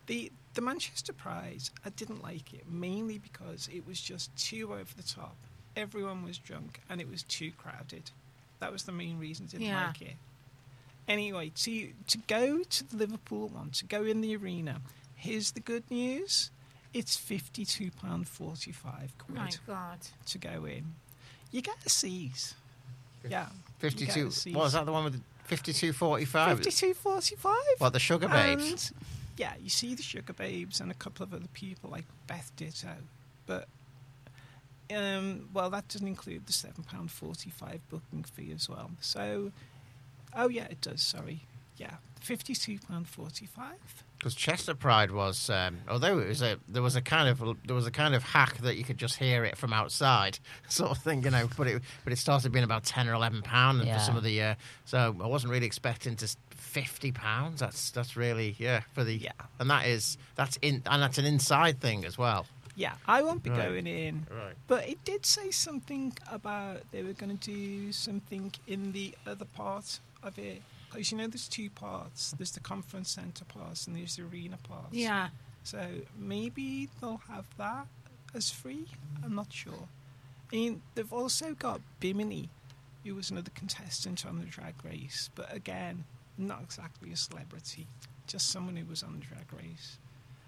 The Manchester Pride, I didn't like it, mainly because it was just too over the top. Everyone was drunk, and it was too crowded. That was the main reason I didn't like it. Anyway, to go to the Liverpool one, to go in the arena, here's the good news. It's £52.45 My God. to go in. You get a seat. Yeah. 52. What was that, the one with 52.45? 52.45. What, the Sugar Babes? And, yeah, you see the Sugar Babes and a couple of other people like Beth Ditto. But, well, that doesn't include the £7.45 booking fee as well. So, oh, yeah, it does, sorry. Yeah, £52.45. Because Chester Pride was, although there was a kind of hack that you could just hear it from outside, sort of thing, you know. But it started being about £10 or £11 for some of the. So I wasn't really expecting to £50. That's really for the and that's an inside thing as well. Yeah, I won't be going in. Right. But it did say something about they were going to do something in the other part of it. Because, you know, there's two parts. There's the conference centre parts and there's the arena parts. Yeah. So maybe they'll have that as free. I'm not sure. I mean, they've also got Bimini, who was another contestant on the Drag Race. But again, not exactly a celebrity. Just someone who was on the Drag Race.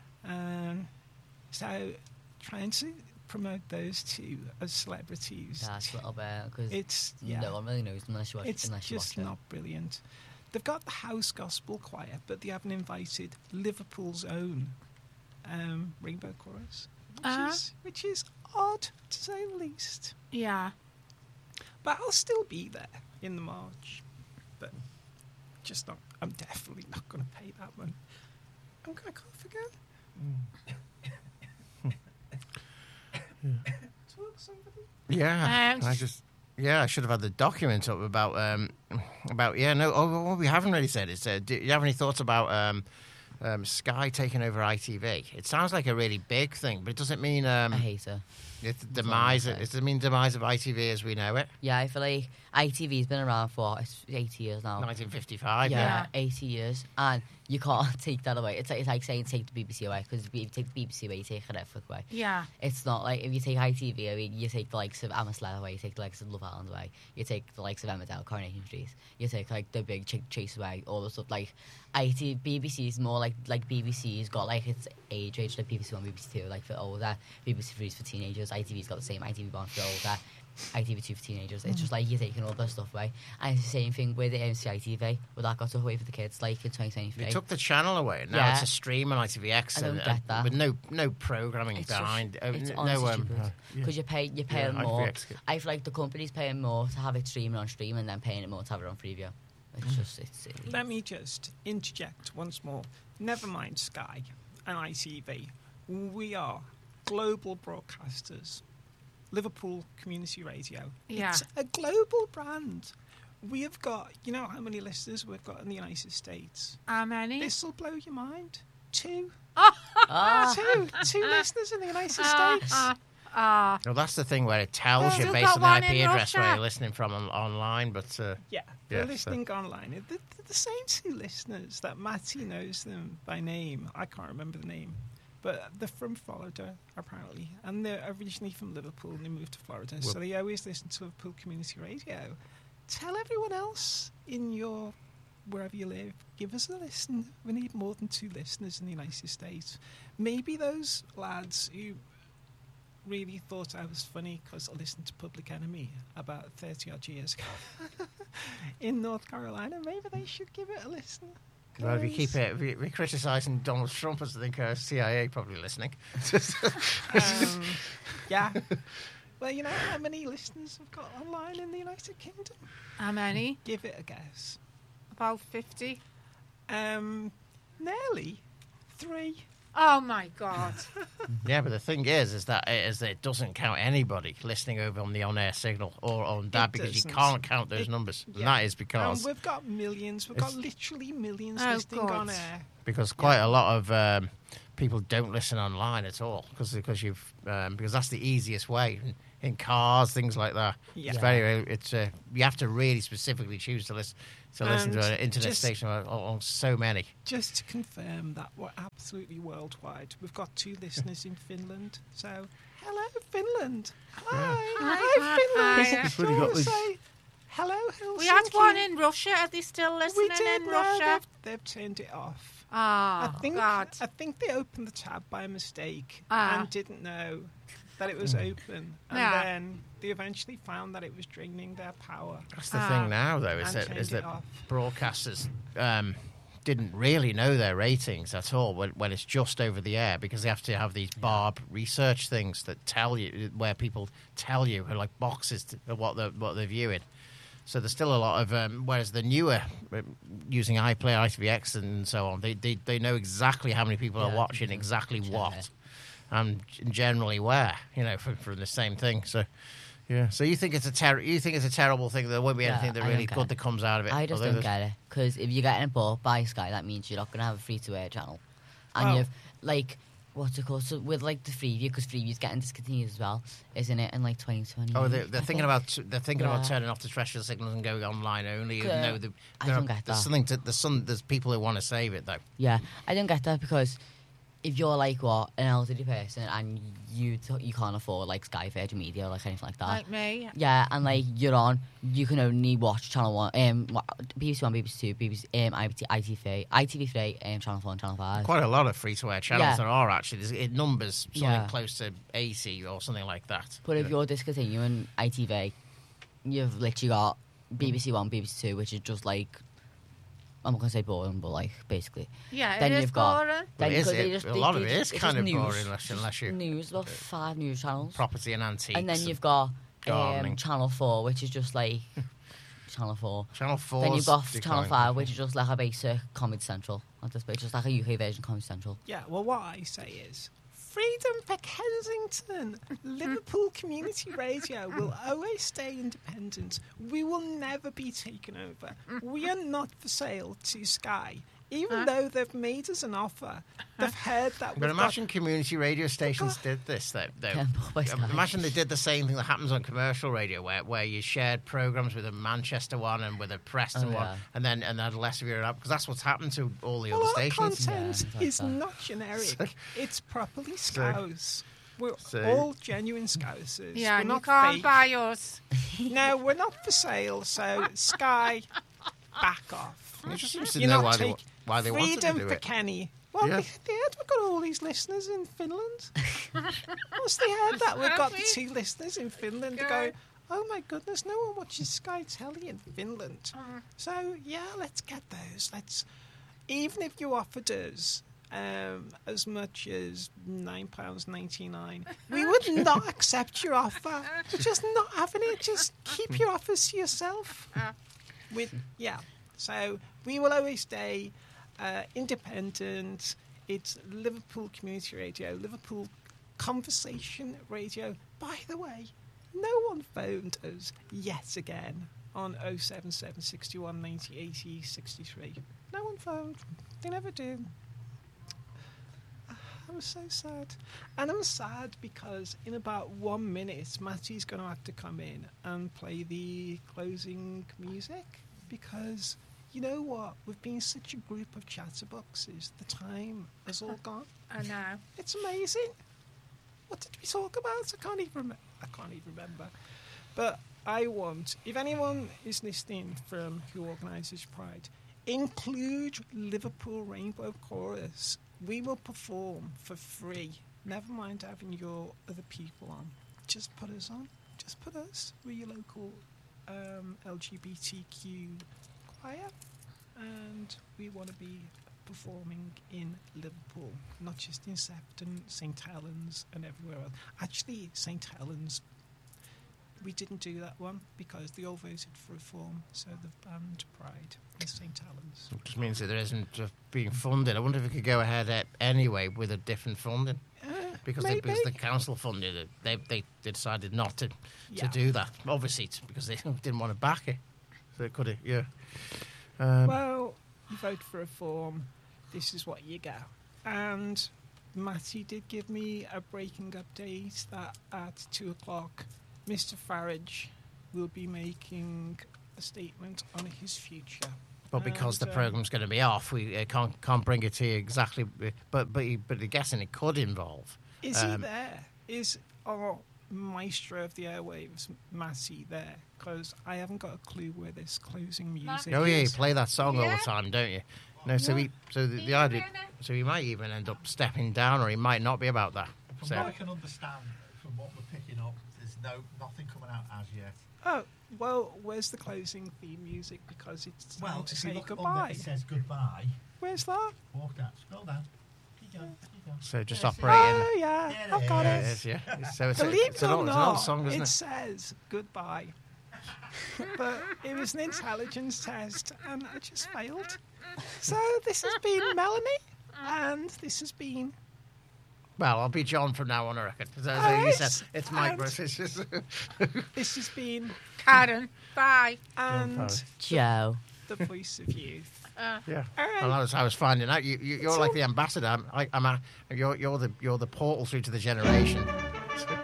So trying to promote those two as celebrities. That's a little bit, because no one really knows unless you watch it. It's just not brilliant. They've got the House Gospel Choir, but they haven't invited Liverpool's own Rainbow Chorus, which is odd, to say the least. Yeah. But I'll still be there in the March. But just not. I'm definitely not going to pay that one. I'm going to cough again. Talk somebody. Yeah, I should have had the document up about what we haven't really said is, do you have any thoughts about Sky taking over ITV? It sounds like a really big thing, but it doesn't mean I hate it. It's the demise. Does it mean demise of ITV as we know it? Yeah, I feel like ITV's been around for 80 years now. 1955. Yeah, 80 years, and you can't take that away. It's like saying take the BBC away, because if you take the BBC away, you take Netflix away. Yeah. It's not like if you take ITV away, you take the likes of Emma Sled away, you take the likes of Love Island away, you take the likes of Emmerdale, Coronation Street, you take like the Big Chase away, all the stuff. Like BBC is more like BBC's got like its age range, like BBC One, BBC Two, like for older, BBC Three for teenagers, ITV's got the same, ITV One for older, ITV2 for teenagers. It's just like you're taking all that stuff away. And it's the same thing with the CITV, where that got away for the kids, like in 2023. They took the channel away, and now it's a stream on ITVX. I don't get that. With no programming behind. It's honestly stupid. Because you're paying more. I feel like the company's paying more to have it streaming on stream, and then paying it more to have it on Freeview. It's just, Let me just interject once more. Never mind Sky and ITV. We are global broadcasters. Liverpool Community Radio. Yeah. It's a global brand. We have got, you know how many listeners we've got in the United States? How many? This will blow your mind. 2. Oh. Two listeners in the United States. Well, that's the thing where it tells you based on the IP address where you're listening from online. But they're listening online. They're the same 2 listeners that Matty knows them by name. I can't remember the name. But they're from Florida, apparently. And they're originally from Liverpool, and they moved to Florida. So they always listen to Liverpool Community Radio. Tell everyone else in your... wherever you live, give us a listen. We need more than 2 listeners in the United States. Maybe those lads who really thought I was funny because I listened to Public Enemy about 30-odd years ago in North Carolina, maybe they should give it a listen. Well, if you keep it, if you're criticising Donald Trump, I think CIA probably listening. Yeah. Well, you know how many listeners we've got online in the United Kingdom? How many? Give it a guess. About 50. Nearly 3. Oh my God. Yeah, but the thing is that it doesn't count anybody listening over on the on-air signal or on that, because you can't count those numbers. Yeah. And that is because... we've got millions. We've got literally millions listening on air. Because quite a lot of people don't listen online at all because that's the easiest way. in cars, things like that. Yeah. It's very. It's you have to really specifically choose to listen to And an internet just- station on so many. Just to confirm that we're absolutely worldwide. We've got 2 listeners in Finland. So, hello, Finland. Hi, Finland. Hi. It's Do you really want got to this- say hello, Helsinki? We had one in Russia. Are they still We listening did. in No, Russia? they've turned it off. Oh, I think they opened the tab by mistake and didn't know that it was open, and Yeah. then they eventually found that it was draining their power. That's the thing now, though, is And that turned it off. broadcasters didn't really know their ratings at all when it's just over the air, because they have to have these Barb research things that tell you, where people tell you, like boxes of what they're viewing. So there's still a lot of whereas the newer using iPlayer, ITVX, and so on, they know exactly how many people are Yeah, watching, exactly what, and generally where, from the same thing. So. Yeah, so you think it's a terrible thing? There won't be anything that I really don't good get that comes out of it. I just although don't there's- get it, because if you're getting it bought by Sky, that means you're not going to have a free-to-air channel. And Well- you've, like, what's it called? So with, like, the Freeview, because Freeview's getting discontinued as well, isn't it, in, like, 2020? Oh, they're thinking about Yeah. turning off the terrestrial signals and going online only. Even Yeah. though I don't get there's that. there's people who want to save it though. Yeah, I don't get that, because if you're, like, an elderly person and you can't afford, like, Sky, Virgin Media, or, like, anything like that. Like me. Yeah, and like you can only watch Channel 1, BBC 1, BBC 2, BBC, ITV3, Channel 4 and Channel 5. Quite a lot of free to air channels Yeah. there are actually. There's numbers something Yeah. close to 80 or something like that. But if you're discontinuing ITV, you've literally got BBC 1, BBC 2, which is just like, I'm not going to say boring, but like, basically. Yeah, Then it is you've got- boring. Well, Then it is, because they a lot of it they is just- it's kind of just news. boring unless you News, about 5 news channels. property and antiques. And then you've got gardening. Channel 4, which is just like Channel 4. Channel 4. Then you've got Channel 5, which is just like a basic Comedy Central. At this point, just like a UK version of Comedy Central. Yeah, well, what I say is, freedom for Kensington. Liverpool Community Radio will always stay independent. We will never be taken over. We are not for sale to Sky. Even though they've made us an offer, they've heard that But we've imagine community radio stations did this, though. Yeah, by Sky. Imagine they did the same thing that happens on commercial radio, where you shared programs with a Manchester one and with a Preston Oh, one, yeah. and then had less of your up, because that's what's happened to all the got. other Well, our stations. content Yeah, is like that. not generic. It's properly So- Scouse. We're so- all genuine Scousers. Yeah, we're and you not can't fake. buy us. No, we're not for sale, so Sky, back off. It just seems to You're know not why they wanted freedom to do for it. Kenny. Well, Yeah. they heard we've got all these listeners in Finland. Once they heard that we've got the 2 listeners in Finland, they're going, oh my goodness, no one watches Sky Telly in Finland. So, yeah, let's get those. Even if you offered us as much as £9.99, we would not accept your offer. We're just not having it. Just keep your offers to yourself. So we will always stay independent. It's Liverpool Community Radio, Liverpool Conversation Radio. By the way, no one phoned us yet again on 077 61 90 80 63. No one phoned. They never do. I was so sad. And I'm sad because in about 1 minute, Matty's going to have to come in and play the closing music, because you know what? We've been such a group of chatterboxes. The time has all gone. I know. It's amazing. What did we talk about? I can't even remember. But I want, if anyone is listening from who organises Pride, include Liverpool Rainbow Chorus. We will perform for free. Never mind having your other people on. Just put us on. Just put us. We're your local LGBTQ choir, and we want to be performing in Liverpool, not just in Sefton, St Helens and everywhere else. Actually, St Helens, we didn't do that one because they all voted for reform, so the banned Pride in St Helens. It just means that there isn't being funded. I wonder if it could go ahead anyway with a different funding. Because the council funded it, they decided not to do that. Obviously, it's because they didn't want to back it. So it could have, yeah. Well, you vote for reform, this is what you get. And Matty did give me a breaking update that at 2 o'clock Mr. Farage will be making a statement on his future. But because the And, programme's going to be off, we can't bring it to you exactly. But I'm guessing it could involve. Is he there? Is our maestro of the airwaves, Matty, there? Because I haven't got a clue where this closing music Oh yeah, you is. play that song all Yeah. the time, don't you? No, so the idea, so he might even end up stepping down, or he might not be about that. From So what I can understand, from what we're picking up, there's nothing coming out as yet. Oh, well, where's the closing theme music? Because it's time Well, to if you say look under, goodbye. it says goodbye. Where's that? Walk down, scroll down. Keep going, keep going. So just Yes, operating. Oh, yeah, There I've got it it. It is, yeah. So it's Believe it's it an or old not, song, isn't it it? says goodbye. But it was an intelligence test, and I just failed. So this has been Melanie, and this has been... Well, I'll be John from now on, I reckon. So you Alright, said it's Mike and- versus. This has been... Karen, bye. And Farage. Joe. the voice of youth. Yeah. All right. Well, I was finding out. You're It's like all- the ambassador. You're the portal through to the generation.